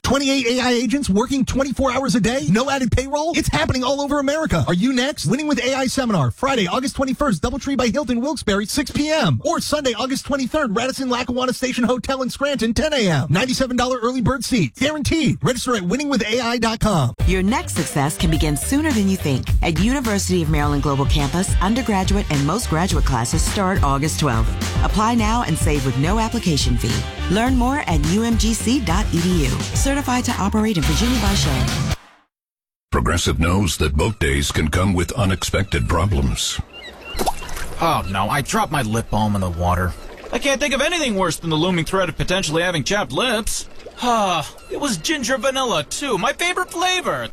28 AI agents working 24 hours a day? No added payroll? It's happening all over America. Are you next? Winning with AI seminar, Friday, August 21st, Doubletree by Hilton, Wilkes-Barre, 6 p.m. Or Sunday, August 23rd, Radisson Lackawanna Station Hotel in Scranton, 10 a.m. $97 early bird seats. Guaranteed. Register at winningwithai.com. Your next success can begin sooner than you think. At University of Maryland Global Campus, undergraduate and most graduate classes start August 12th. Apply now and save with no application fee. Learn more at umgc.edu. Certified to operate in Virginia by Shell. Progressive knows that boat days can come with unexpected problems. Oh no, I dropped my lip balm in the water. I can't think of anything worse than the looming threat of potentially having chapped lips. It was ginger vanilla too, my favorite flavor.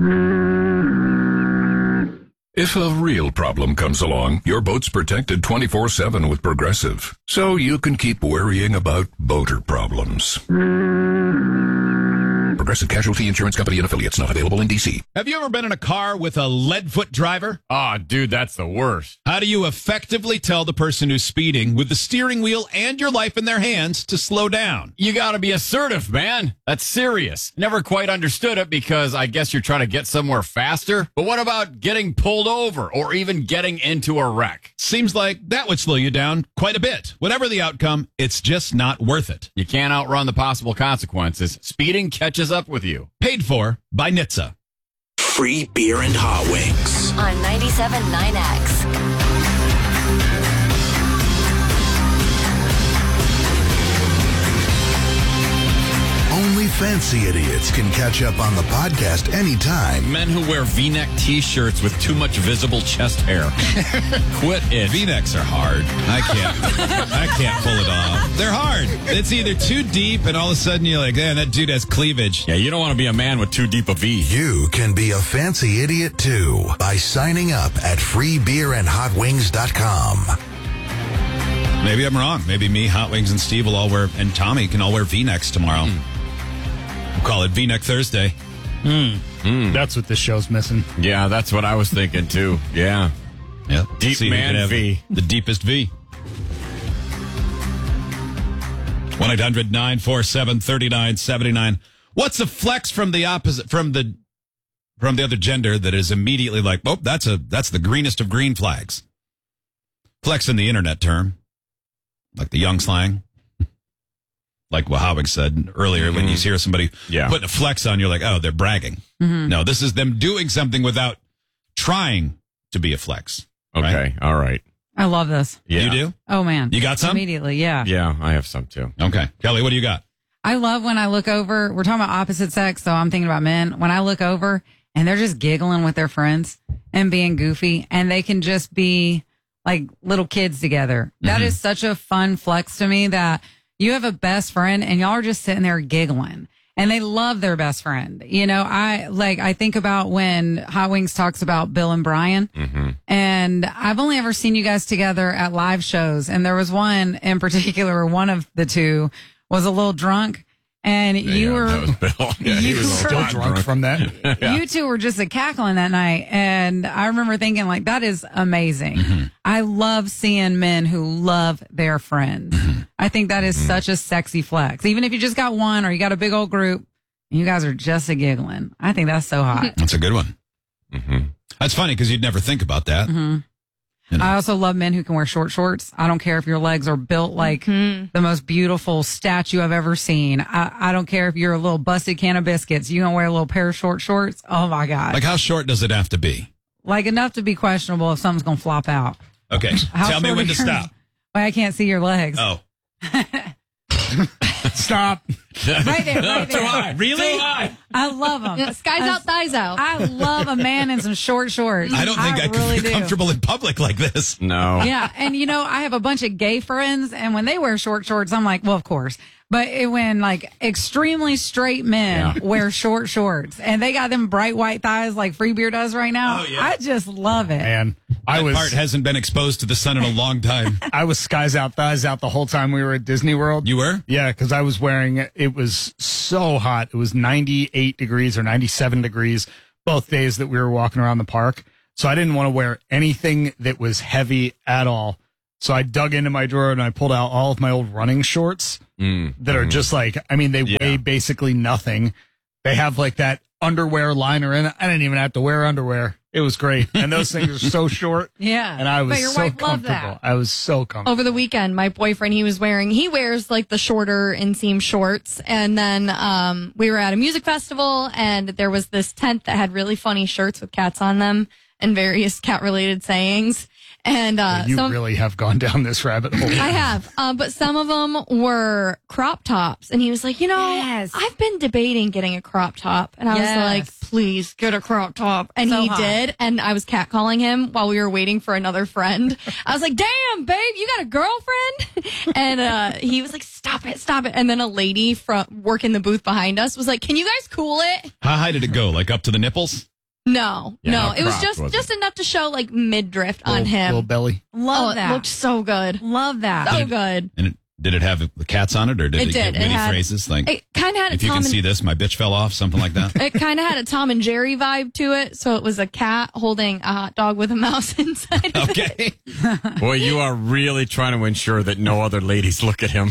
If a real problem comes along, your boat's protected 24/7 with Progressive, so you can keep worrying about boater problems. Progressive Casualty Insurance Company and affiliates, not available in D.C. Have you ever been in a car with a lead-foot driver? Oh, dude, that's the worst. How do you effectively tell the person who's speeding with the steering wheel and your life in their hands to slow down? You gotta be assertive, man. That's serious. Never quite understood it because I guess you're trying to get somewhere faster. But what about getting pulled over or even getting into a wreck? Seems like that would slow you down quite a bit. Whatever the outcome, it's just not worth it. You can't outrun the possible consequences. Speeding catches up with you. Paid for by NHTSA. Free beer and hot wings. On 97.9X. Only fancy idiots can catch up on the podcast anytime. Men who wear V-neck T-shirts with too much visible chest hair. Quit it. V-necks are hard. I can't pull it off. They're hard. It's either too deep and all of a sudden you're like, man, that dude has cleavage. Yeah, you don't want to be a man with too deep a V. You can be a fancy idiot too by signing up at freebeerandhotwings.com. Maybe I'm wrong. Maybe me, Hot Wings, and Steve will all wear, and Tommy can all wear V-necks tomorrow. We'll call it V-neck Thursday. That's what this show's missing. Yeah, that's what I was thinking too. Yeah. Yep. Deep man V. The deepest V. 1-800-947-3979. What's a flex from the opposite, from the other gender that is immediately like, oh, that's the greenest of green flags? Flex in the internet term. Like the young slang. Like what Howard said earlier, when you hear somebody putting a flex on, you're like, oh, they're bragging. No, this is them doing something without trying to be a flex. Okay, right? all right. I love this. Yeah. You do? Oh, man. You got some? Immediately, yeah. Yeah, I have some too. Okay. Kelly, what do you got? I love when I look over. We're talking about opposite sex, so I'm thinking about men. When I look over and they're just giggling with their friends and being goofy, and they can just be like little kids together. That is such a fun flex to me, that you have a best friend and y'all are just sitting there giggling and they love their best friend. You know, I think about when Hot Wings talks about Bill and Brian, and I've only ever seen you guys together at live shows. And there was one in particular, one of the two was a little drunk. And you were, that was Bill. Yeah, he was Still drunk from that. You two were just cackling that night. And I remember thinking, like, that is amazing. I love seeing men who love their friends. I think that is such a sexy flex. Even if you just got one or you got a big old group, and you guys are just giggling. I think that's so hot. That's a good one. That's funny because you'd never think about that. You know. I also love men who can wear short shorts. I don't care if your legs are built like the most beautiful statue I've ever seen. I don't care if you're a little busted can of biscuits. You gonna wear a little pair of short shorts? Oh my God. Like how short does it have to be? Like enough to be questionable if something's gonna flop out. Okay. Tell me when to stop. Well, I can't see your legs. Oh. Stop. Right there, right there. Too high. Really? Too high. I love them. Yeah, skies out, thighs out. I love a man in some short shorts. I don't think I really could be comfortable in public like this. No. Yeah, and you know, I have a bunch of gay friends, and when they wear short shorts, I'm like, well, of course. But when like extremely straight men wear short shorts, and they got them bright white thighs like Free Beer does right now, I just love it. And That part hasn't been exposed to the sun in a long time. I was skies out, thighs out the whole time we were at Disney World. You were? Yeah, because I was wearing, it was so hot. It was 98 degrees or 97 degrees both days that we were walking around the park. So I didn't want to wear anything that was heavy at all. So I dug into my drawer and I pulled out all of my old running shorts that are just like, I mean, they weigh basically nothing. They have like that underwear liner in it. I didn't even have to wear underwear. It was great. And those things are so short. Yeah. And I was But your so wife loved comfortable. that. I was so comfortable. Over the weekend, my boyfriend, he wears like the shorter inseam shorts. And then we were at a music festival and there was this tent that had really funny shirts with cats on them and various cat related sayings. And You really have gone down this rabbit hole. I have, but some of them were crop tops. And he was like, I've been debating getting a crop top. And I was like, please get a crop top. And So he hot. did. And I was catcalling him while we were waiting for another friend. I was like, damn, babe, you got a girlfriend? And he was like, stop it. And then a lady from working the booth behind us was like, can you guys cool it? How high did it go? Like up to the nipples? No, Yeah, no. how It was cropped just enough to show like midriff on him. Little belly. Love It that. looked so good. Love that. So good. And did it have the cats on it, or did It it did. get witty It had- phrases like, It kind of had a if you Tom can and see this, my bitch fell off, something like that? It kind of had a Tom and Jerry vibe to it. So it was a cat holding a hot dog with a mouse inside of it. Okay. Boy, you are really trying to ensure that no other ladies look at him.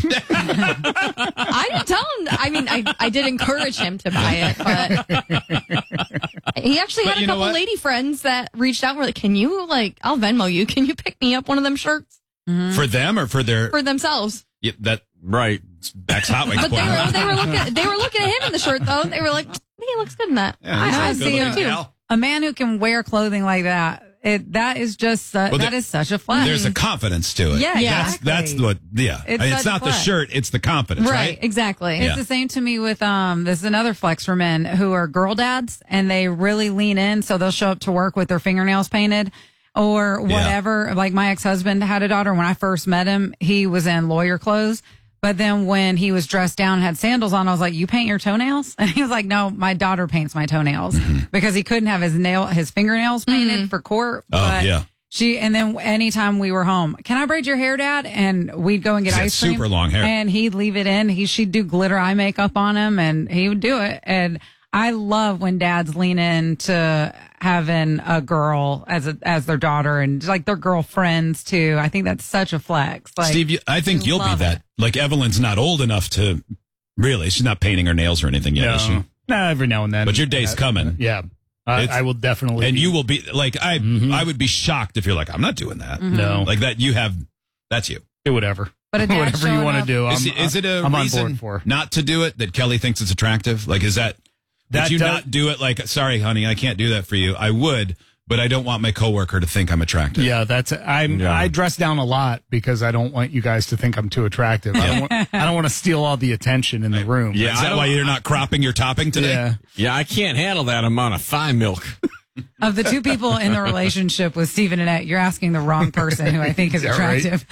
I didn't tell him. I mean, I did encourage him to buy it, but he actually But had you a know couple what? lady friends that reached out and were like, can you, like, I'll Venmo you. Can you pick me up one of them shirts For them or for their... for themselves? Yeah, that Right. That's Hot Wings But point. they were looking at him in the shirt though. They were like, he looks good in that. Yeah, he's I a see good-looking him gal. A man who can wear clothing like that. That is just Well, that is such a flex. There's a confidence to it. Yeah, exactly. That's what. Yeah, It's it's such not the flex. shirt; it's the confidence, right? Exactly. It's Yeah. the same to me with this is another flex for men who are girl dads and they really lean in, so they'll show up to work with their fingernails painted or whatever. Like my ex-husband had a daughter. When I first met him, he was in lawyer clothes. But then when he was dressed down and had sandals on, I was like, you paint your toenails? And he was like, no, my daughter paints my toenails because he couldn't have his fingernails painted for court. Oh, But yeah. and then anytime we were home, can I braid your hair, Dad? And we'd go and get He's got ice cream. super long hair. And he'd leave it in. She'd do glitter eye makeup on him and he would do it. And I love when dads lean into having a girl as their daughter and like their girlfriends too. I think that's such a flex. Like, Steve, I think you'll be love that. Like Evelyn's not old enough to really. She's not painting her nails or anything yet, is she? Nah, every now and then. But your day's coming. Yeah. I will definitely. And you will be like I would be shocked if you're like, I'm not doing that. No. Like that. That's you. do whatever. But a dad whatever you showing want to up- do. Is it a I'm on reason board for. not to do it that Kelly thinks it's attractive? Like, is that That would you does- not do it? Like, sorry, honey, I can't do that for you. I would, but I don't want my coworker to think I'm attractive. Yeah, I dress down a lot because I don't want you guys to think I'm too attractive. I don't want to steal all the attention in the room. Yeah, is that why you're not cropping your topping today? Yeah. Yeah, I can't handle that amount of thigh milk. Of the two people in the relationship with Steve and Annette, you're asking the wrong person who I think is that right? attractive.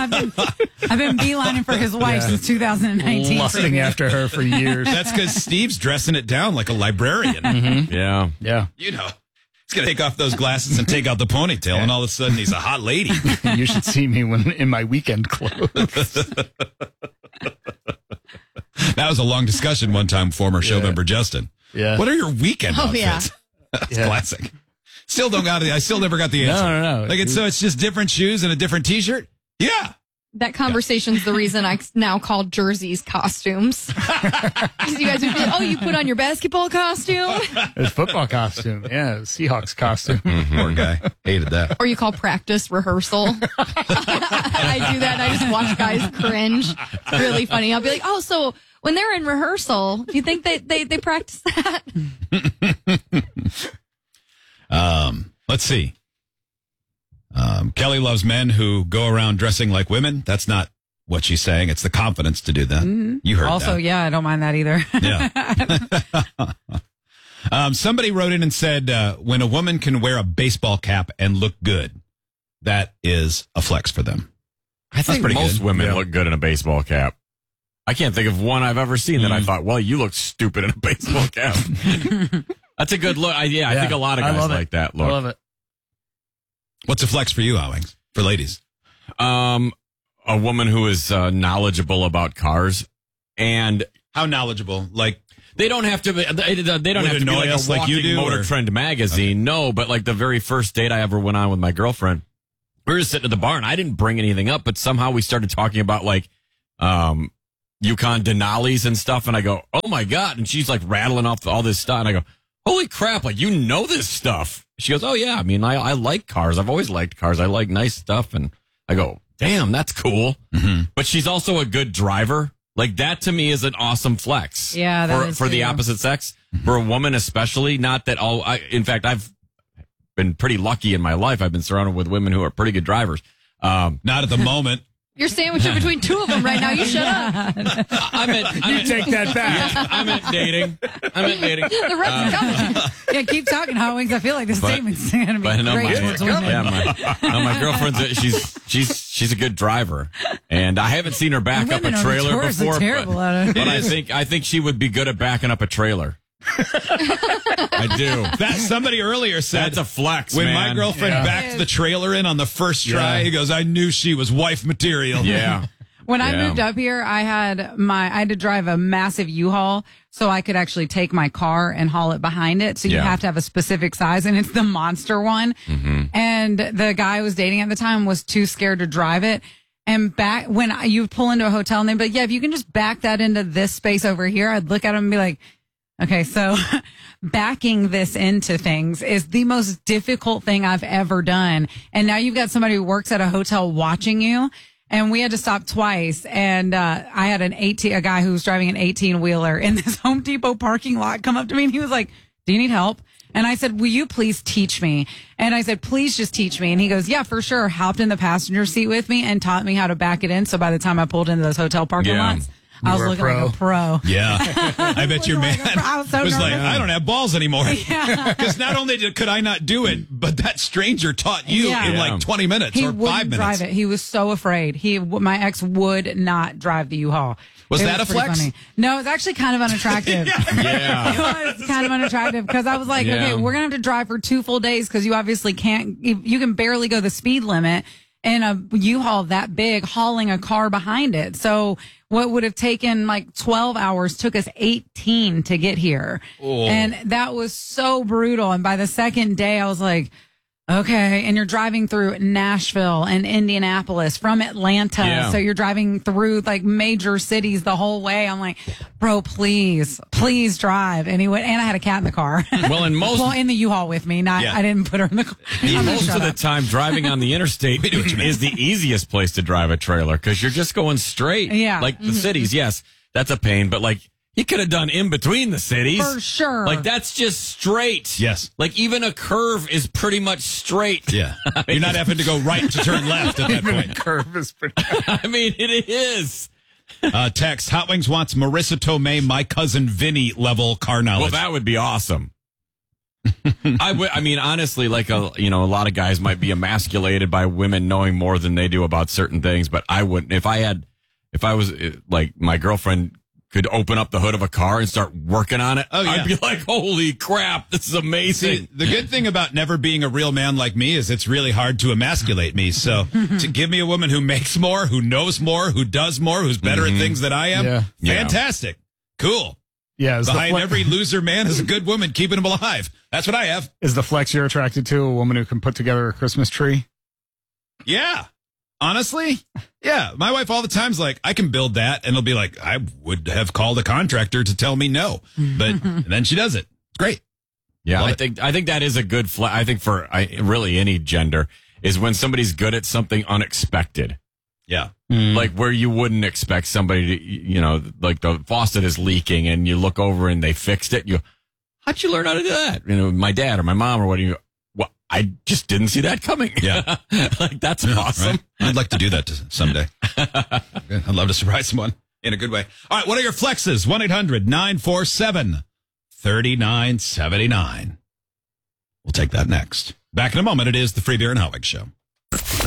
I've been beelining for his wife since 2019. Lusting after her for years. That's because Steve's dressing it down like a librarian. Yeah. Yeah. You know, he's going to take off those glasses and take out the ponytail, and all of a sudden he's a hot lady. You should see me when in my weekend clothes. That was a long discussion one time, former show member Justin. Yeah. What are your weekend Oh, yeah. outfits? That's classic. Still don't got it. I still never got the answer. No. Like it's just different shoes and a different T-shirt. Yeah. That conversation's the reason I now call jerseys costumes. 'Cause you guys would be like, oh, you put on your basketball costume? His football costume. Yeah, Seahawks costume. Poor guy. Hated that. Or you call practice rehearsal. I do that and I just watch guys cringe. It's really funny. I'll be like, oh, so when they're in rehearsal, do you think they practice that? Let's see. Kelly loves men who go around dressing like women. That's not what she's saying. It's the confidence to do that. You heard Also, that. yeah, I don't mind that either. Yeah. Somebody wrote in and said, when a woman can wear a baseball cap and look good, that is a flex for them. I think pretty most good. women Yeah. look good in a baseball cap. I can't think of one I've ever seen that I thought, well, you look stupid in a baseball cap. That's a good look. I think a lot of I guys love it. like that look. I love it. What's a flex for you, Owings? For ladies? A woman who is knowledgeable about cars, and How knowledgeable? Like, they don't have to. They don't Would have to be annoy like us a like walking you do, Motor or- Trend magazine. No, but like the very first date I ever went on with my girlfriend, we were just sitting at the bar, and I didn't bring anything up, but somehow we started talking about like Yukon Denali's and stuff, and I go, oh my God. And she's like rattling off all this stuff. And I go, holy crap, like, you know this stuff. She goes, oh yeah, I mean, I like cars. I've always liked cars. I like nice stuff. And I go, damn, that's cool. Mm-hmm. But she's also a good driver. Like, that to me is an awesome flex. Yeah, that is for the opposite sex. For a woman especially, not that in fact, I've been pretty lucky in my life. I've been surrounded with women who are pretty good drivers. Not at the moment. You're sandwiched between two of them right now. You shut up. You take that back. Yeah, I'm at dating. The rest are coming. Yeah, keep talking, Hot Wings. I feel like the statement's going to be But no, great towards women. my girlfriend's she's a good driver, and I haven't seen her back up a trailer before. But I think she would be good at backing up a trailer. I do. That somebody earlier said that's a flex. When man. my girlfriend backed the trailer in on the first try, he goes, "I knew she was wife material." Yeah. When I moved up here, I had to drive a massive U-Haul so I could actually take my car and haul it behind it. So you have to have a specific size, and it's the monster one. Mm-hmm. And the guy I was dating at the time was too scared to drive it. And back when you pull into a hotel and they'd be like, yeah, if you can just back that into this space over here, I'd look at him and be like, okay, so backing this into things is the most difficult thing I've ever done. And now you've got somebody who works at a hotel watching you. And we had to stop twice. And I had a guy who was driving an 18-wheeler in this Home Depot parking lot come up to me, and he was like, do you need help? And I said, will you please teach me? And I said, please just teach me. And he goes, yeah, for sure. Hopped in the passenger seat with me and taught me how to back it in. So by the time I pulled into those hotel parking lots, I was looking like a pro. Yeah. I bet your man was like, I don't have balls anymore. Because not only could I not do it, but that stranger taught you in like 20 minutes or 5 minutes. He wouldn't drive it. He was so afraid. My ex would not drive the U-Haul. Was that a flex? Funny. No, it's actually kind of unattractive. It was kind of unattractive because I was like, okay, we're going to have to drive for 2 full days because you obviously can't, you can barely go the speed limit in a U-Haul that big hauling a car behind it. So what would have taken like 12 hours took us 18 to get here. Oh. And that was so brutal. And by the second day, I was like, okay. And you're driving through Nashville and Indianapolis from Atlanta. Yeah. So you're driving through like major cities the whole way. I'm like, bro, please drive. And I had a cat in the car. Well, in the U-Haul with me. I didn't put her in the car. Most of the time driving on the interstate is the easiest place to drive a trailer because you're just going straight. Yeah. Like the cities. Yes, that's a pain. But like, you could have done in between the cities. For sure. Like, that's just straight. Yes. Like, even a curve is pretty much straight. Yeah. You're not having to go right to turn left at that point. A curve is pretty I mean, it is. Text, Hot Wings wants Marissa Tomei, My Cousin Vinny level car knowledge. Well, that would be awesome. I mean, honestly, like, a lot of guys might be emasculated by women knowing more than they do about certain things, but I wouldn't. If I was, like, my girlfriend could open up the hood of a car and start working on it, I'd be like, holy crap, this is amazing. See, the good thing about never being a real man like me is it's really hard to emasculate me. So to give me a woman who makes more, who knows more, who does more, who's better at things than I am, fantastic. Cool. Yeah. Behind every loser man is a good woman keeping him alive. That's what I have. Is the flex you're attracted to a woman who can put together a Christmas tree? Yeah. Honestly, yeah. My wife all the time's like, I can build that. And it'll be like, I would have called a contractor to tell me no. But and then she does it. It's great. Yeah, I think that is a good I think for really any gender is when somebody's good at something unexpected. Yeah. Like where you wouldn't expect somebody to, like the faucet is leaking and you look over and they fixed it. How'd you learn how to do that? My dad or my mom or what do you? Well, I just didn't see that coming. Yeah. Like, that's awesome. Right? I'd like to do that someday. I'd love to surprise someone in a good way. All right. What are your flexes? 1-800-947-3979. We'll take that next. Back in a moment. It is the Free Beer and Hot Wings Show.